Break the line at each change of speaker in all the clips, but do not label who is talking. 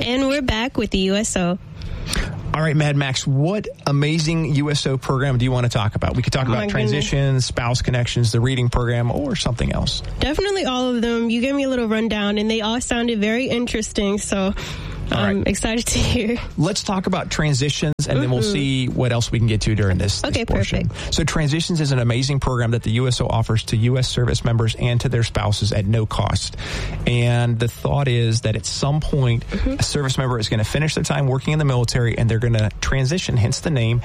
And we're back with the USO.
All right, Mad Max, what amazing USO program do you want to talk about? We could talk about transitions, spouse connections, the reading program, or something else.
Definitely all of them. You gave me a little rundown, and they all sounded very interesting, so I'm excited to hear.
Let's talk about transitions, and then we'll see what else we can get to during this portion.
Perfect.
So Transitions is an amazing program that the USO offers to U.S. service members and to their spouses at no cost. And the thought is that at some point, a service member is going to finish their time working in the military, and they're going to transition, hence the name,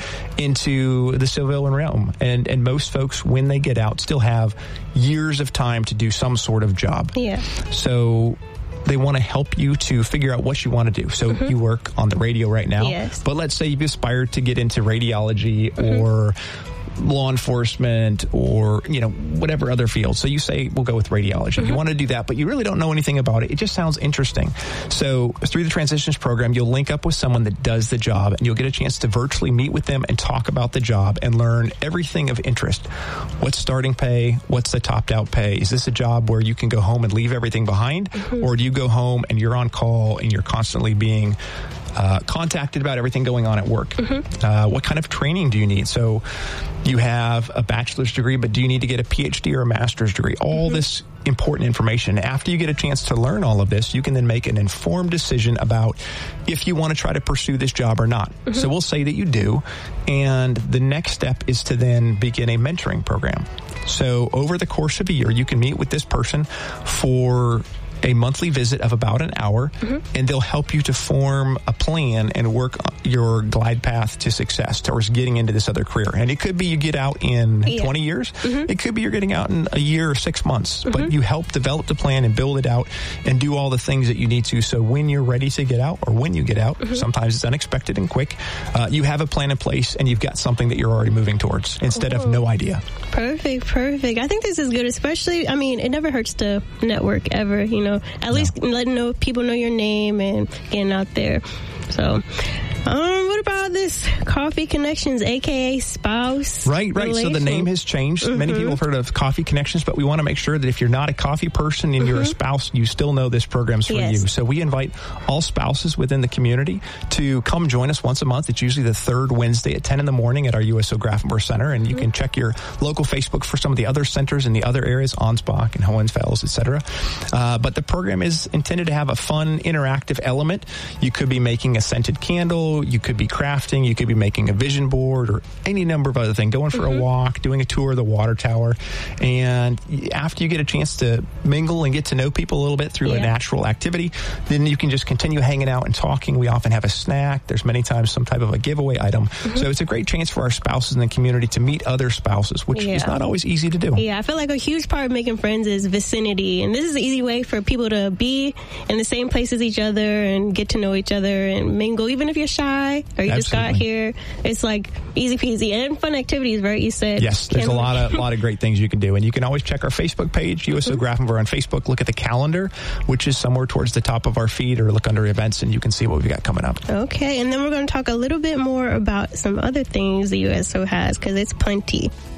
into the civilian realm. And most folks, when they get out, still have years of time to do some sort of job.
Yeah.
So they want to help you to figure out what you want to do. So you work on the radio right now, but let's say you've aspired to get into radiology or law enforcement or, whatever other field. So you say, we'll go with radiology. You want to do that, but you really don't know anything about it. It just sounds interesting. So through the Transitions program, you'll link up with someone that does the job, and you'll get a chance to virtually meet with them and talk about the job and learn everything of interest. What's starting pay? What's the topped out pay? Is this a job where you can go home and leave everything behind? Or do you go home and you're on call and you're constantly being contacted about everything going on at work? What kind of training do you need? So you have a bachelor's degree, but do you need to get a PhD or a master's degree? All this important information. After you get a chance to learn all of this, you can then make an informed decision about if you want to try to pursue this job or not. So we'll say that you do, and the next step is to then begin a mentoring program. So over the course of a year, you can meet with this person for a monthly visit of about an hour, and they'll help you to form a plan and work your glide path to success towards getting into this other career. And it could be you get out in 20 years. It could be you're getting out in a year or 6 months, but you help develop the plan and build it out and do all the things that you need to. So when you're ready to get out, or when you get out, sometimes it's unexpected and quick, you have a plan in place and you've got something that you're already moving towards instead of no idea.
Perfect. I think this is good, especially, it never hurts to network ever, at least letting people know your name and getting out there. So, what about this Coffee Connections, a.k.a. spouse?
Right. So the name has changed. Many people have heard of Coffee Connections, but we want to make sure that if you're not a coffee person and you're a spouse, you still know this program's for you. So we invite all spouses within the community to come join us once a month. It's usually the third Wednesday at 10 in the morning at our USO Grafenberg Center, and you can check your local Facebook for some of the other centers in the other areas, Ansbach and Hohenfels, etc. But the program is intended to have a fun, interactive element. You could be making a scented candle, you could be crafting, you could be making a vision board, or any number of other things, going for a walk, doing a tour of the water tower. And after you get a chance to mingle and get to know people a little bit through a natural activity, then you can just continue hanging out and talking. We often have a snack. There's many times some type of a giveaway item. So it's a great chance for our spouses in the community to meet other spouses, which is not always easy to do.
Yeah, I feel like a huge part of making friends is vicinity. And this is an easy way for people to be in the same place as each other and get to know each other and mingle, even if you're shy or you just got here. It's like easy peasy and fun activities, right? You said.
Yes, there's a lot of great things you can do. And you can always check our Facebook page, USO Grafenberg on Facebook. Look at the calendar, which is somewhere towards the top of our feed, or look under events and you can see what we've got coming up.
Okay, and then we're going to talk a little bit more about some other things the USO has, because it's plenty.